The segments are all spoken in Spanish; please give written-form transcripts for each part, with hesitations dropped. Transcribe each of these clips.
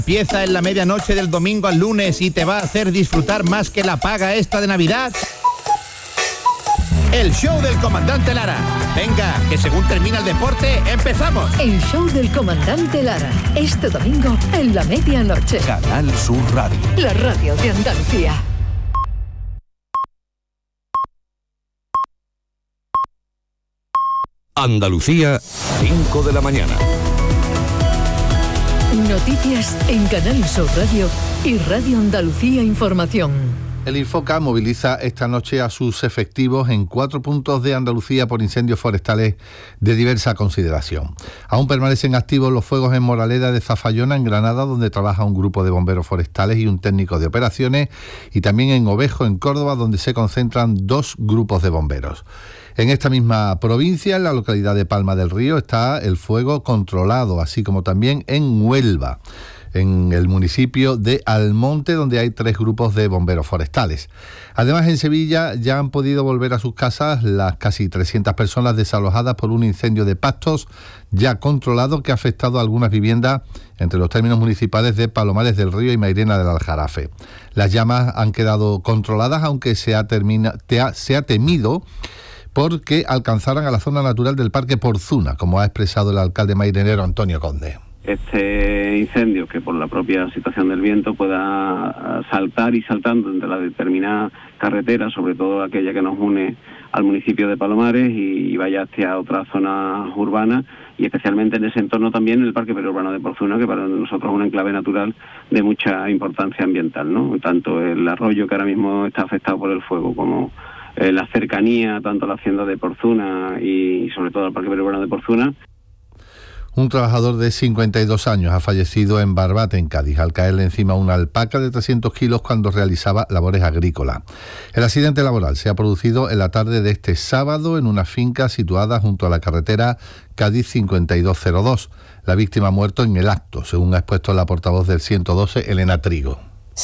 Empieza en la medianoche del domingo al lunes y te va a hacer disfrutar más que la paga esta de Navidad. El show del comandante Lara. Venga, que según termina el deporte, empezamos. El show del comandante Lara. Este domingo en la medianoche. Canal Sur Radio. La radio de Andalucía. Andalucía, 5 de la mañana. Noticias en Canal Sur Radio y Radio Andalucía Información. El Infoca moviliza esta noche a sus efectivos en 4 puntos de Andalucía por incendios forestales de diversa consideración. Aún permanecen activos los fuegos en Moraleda de Zafayona, en Granada, donde trabaja un grupo de bomberos forestales y un técnico de operaciones, y también en Ovejo, en Córdoba, donde se concentran 2 grupos de bomberos. En esta misma provincia, en la localidad de Palma del Río, está el fuego controlado, así como también en Huelva, en el municipio de Almonte, donde hay 3 grupos de bomberos forestales. Además, en Sevilla ya han podido volver a sus casas las casi 300 personas desalojadas por un incendio de pastos ya controlado que ha afectado a algunas viviendas entre los términos municipales de Palomares del Río y Mairena del Aljarafe. Las llamas han quedado controladas, aunque se ha temido porque alcanzaran a la zona natural del Parque Porzuna, como ha expresado el alcalde mairenero Antonio Conde. Este incendio, que por la propia situación del viento pueda saltar y saltando entre las determinadas carreteras, sobre todo aquella que nos une al municipio de Palomares y vaya hacia otras zonas urbanas, y especialmente en ese entorno también el Parque Periurbano de Porzuna, que para nosotros es un enclave natural de mucha importancia ambiental, ¿no? Tanto el arroyo, que ahora mismo está afectado por el fuego, como la cercanía tanto a la hacienda de Porzuna y sobre todo al Parque Periurbano de Porzuna. Un trabajador de 52 años ha fallecido en Barbate, en Cádiz, al caerle encima una alpaca de 300 kilos cuando realizaba labores agrícolas. El accidente laboral se ha producido en la tarde de este sábado en una finca situada junto a la carretera Cádiz 5202. La víctima ha muerto en el acto, según ha expuesto la portavoz del 112, Elena Trigo.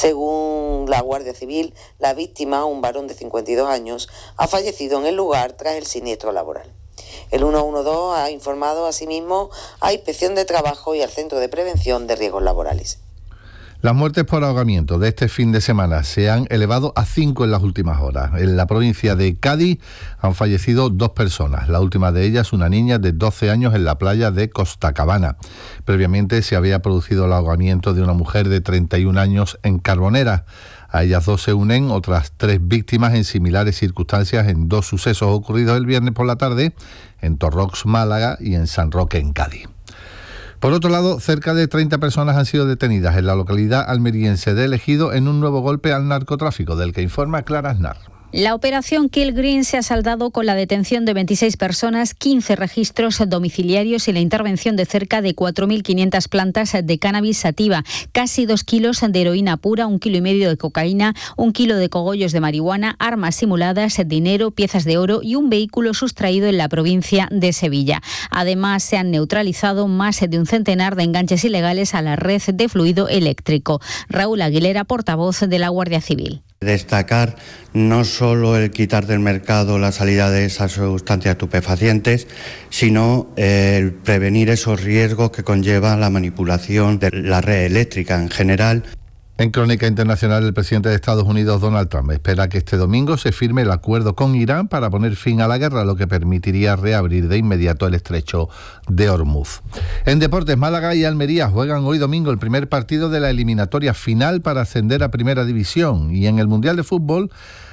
Según la Guardia Civil, la víctima, un varón de 52 años, ha fallecido en el lugar tras el siniestro laboral. El 112 ha informado asimismo a Inspección de Trabajo y al Centro de Prevención de Riesgos Laborales. Las muertes por ahogamiento de este fin de semana se han elevado a 5 en las últimas horas. En la provincia de Cádiz han fallecido 2 personas, la última de ellas una niña de 12 años en la playa de Costacabana. Previamente se había producido el ahogamiento de una mujer de 31 años en Carbonera. A ellas 2 se unen otras 3 víctimas en similares circunstancias en 2 sucesos ocurridos el viernes por la tarde en Torrox, Málaga, y en San Roque, en Cádiz. Por otro lado, cerca de 30 personas han sido detenidas en la localidad almeriense de Ejido en un nuevo golpe al narcotráfico, del que informa Clara Aznar. La operación Kill Green se ha saldado con la detención de 26 personas, 15 registros domiciliarios y la intervención de cerca de 4.500 plantas de cannabis sativa, casi 2 kilos de heroína pura, 1,5 kilos de cocaína, 1 kilo de cogollos de marihuana, armas simuladas, dinero, piezas de oro y un vehículo sustraído en la provincia de Sevilla. Además, se han neutralizado más de un centenar de enganches ilegales a la red de fluido eléctrico. Raúl Aguilera, portavoz de la Guardia Civil. Destacar no solo el quitar del mercado la salida de esas sustancias estupefacientes, sino el prevenir esos riesgos que conlleva la manipulación de la red eléctrica en general. En Crónica Internacional, el presidente de Estados Unidos, Donald Trump, espera que este domingo se firme el acuerdo con Irán para poner fin a la guerra, lo que permitiría reabrir de inmediato el estrecho de Hormuz. En deportes, Málaga y Almería juegan hoy domingo el primer partido de la eliminatoria final para ascender a Primera División. Y en el Mundial de Fútbol,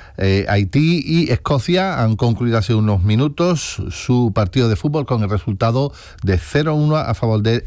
Haití y Escocia han concluido hace unos minutos su partido de fútbol con el resultado de 0-1 a favor de